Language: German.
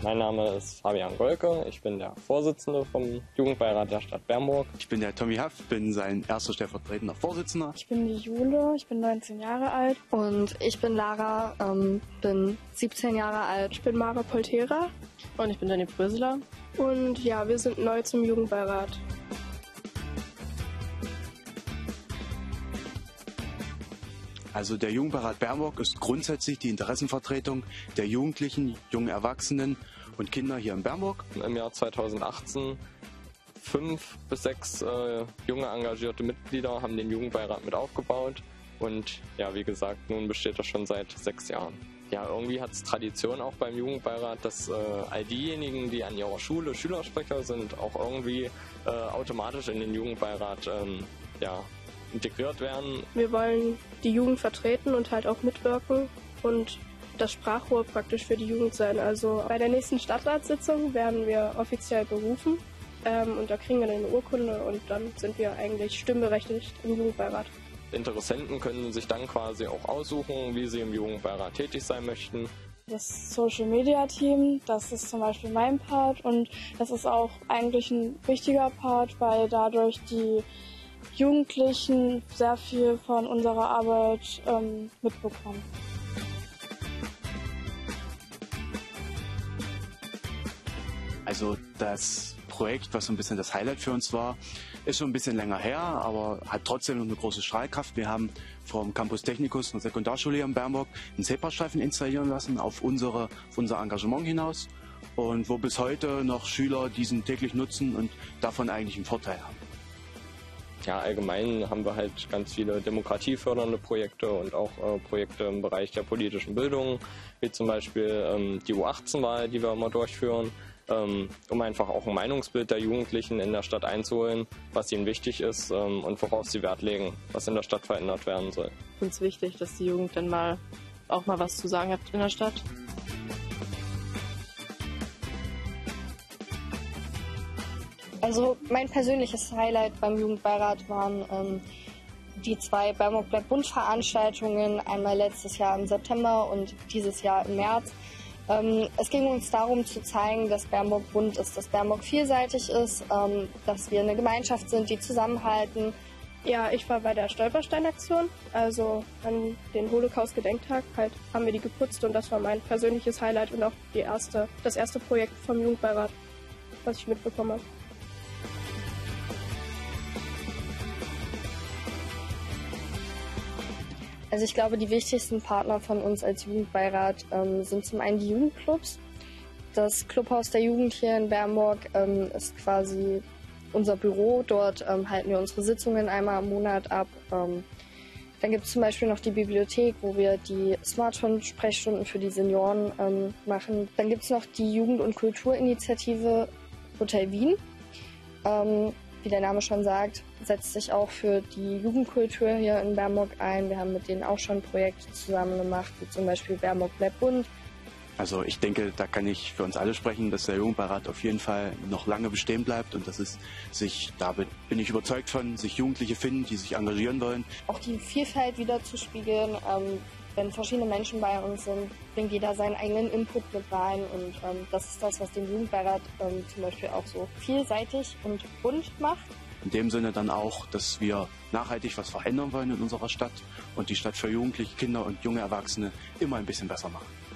Mein Name ist Fabian Golke, ich bin der Vorsitzende vom Jugendbeirat der Stadt Bernburg. Ich bin der Tommy Haff, bin sein erster stellvertretender Vorsitzender. Ich bin die Jule, ich bin 19 Jahre alt. Und ich bin Lara, bin 17 Jahre alt. Ich bin Mara Poltera. Und ich bin Dani Bröseler. Und ja, wir sind neu zum Jugendbeirat. Also der Jugendbeirat Bernburg ist grundsätzlich die Interessenvertretung der Jugendlichen, jungen Erwachsenen und Kinder hier in Bernburg. Im Jahr 2018 5 bis 6 junge engagierte Mitglieder haben den Jugendbeirat mit aufgebaut. Und ja, wie gesagt, nun besteht das schon seit 6 Jahren. Ja, irgendwie hat es Tradition auch beim Jugendbeirat, dass all diejenigen, die an ihrer Schule Schülersprecher sind, auch irgendwie automatisch in den Jugendbeirat integriert werden. Wir wollen die Jugend vertreten und halt auch mitwirken und das Sprachrohr praktisch für die Jugend sein. Also bei der nächsten Stadtratssitzung werden wir offiziell berufen und da kriegen wir dann eine Urkunde und dann sind wir eigentlich stimmberechtigt im Jugendbeirat. Interessenten können sich dann quasi auch aussuchen, wie sie im Jugendbeirat tätig sein möchten. Das Social-Media-Team, das ist zum Beispiel mein Part und das ist auch eigentlich ein wichtiger Part, weil dadurch die Jugendlichen sehr viel von unserer Arbeit mitbekommen. Also das Projekt, was so ein bisschen das Highlight für uns war, ist schon ein bisschen länger her, aber hat trotzdem noch eine große Strahlkraft. Wir haben vom Campus Technicus, einer Sekundarschule hier in Bernburg, einen Zebrastreifen installieren lassen auf unser Engagement hinaus und wo bis heute noch Schüler diesen täglich nutzen und davon eigentlich einen Vorteil haben. Ja, allgemein haben wir halt ganz viele demokratiefördernde Projekte und auch Projekte im Bereich der politischen Bildung, wie zum Beispiel die U18-Wahl, die wir immer durchführen, um einfach auch ein Meinungsbild der Jugendlichen in der Stadt einzuholen, was ihnen wichtig ist und worauf sie Wert legen, was in der Stadt verändert werden soll. Ich finde es wichtig, dass die Jugend dann auch mal was zu sagen hat in der Stadt. Also mein persönliches Highlight beim Jugendbeirat waren die 2 Bernburg bleibt bunt Veranstaltungen, einmal letztes Jahr im September und dieses Jahr im März. Es ging uns darum zu zeigen, dass Bernburg bunt ist, dass Bernburg vielseitig ist, dass wir eine Gemeinschaft sind, die zusammenhalten. Ja, ich war bei der Stolperstein-Aktion, also an den Holocaust-Gedenktag haben wir die geputzt und das war mein persönliches Highlight und auch das erste Projekt vom Jugendbeirat, was ich mitbekommen habe. Also ich glaube, die wichtigsten Partner von uns als Jugendbeirat sind zum einen die Jugendclubs. Das Clubhaus der Jugend hier in Bernburg ist quasi unser Büro. Dort halten wir unsere Sitzungen einmal im Monat ab. Dann gibt es zum Beispiel noch die Bibliothek, wo wir die Smartphone-Sprechstunden für die Senioren machen. Dann gibt es noch die Jugend- und Kulturinitiative Hotel Wien. Wie der Name schon sagt, setzt sich auch für die Jugendkultur hier in Bernburg ein. Wir haben mit denen auch schon Projekte zusammen gemacht, wie zum Beispiel Bernburg bleibt bunt. Also ich denke, da kann ich für uns alle sprechen, dass der Jugendbeirat auf jeden Fall noch lange bestehen bleibt und dass es sich, da bin ich überzeugt von, sich Jugendliche finden, die sich engagieren wollen. Auch die Vielfalt wiederzuspiegeln. Wenn verschiedene Menschen bei uns sind, bringt jeder seinen eigenen Input mit rein und das ist das, was den Jugendbeirat zum Beispiel auch so vielseitig und bunt macht. In dem Sinne dann auch, dass wir nachhaltig was verändern wollen in unserer Stadt und die Stadt für Jugendliche, Kinder und junge Erwachsene immer ein bisschen besser machen.